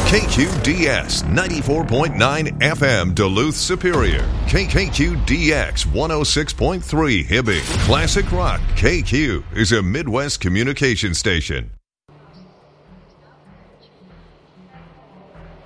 KQDS 94.9 FM Duluth Superior. KQDX 106.3 Hibbing. Classic Rock KQ is a Midwest communication station.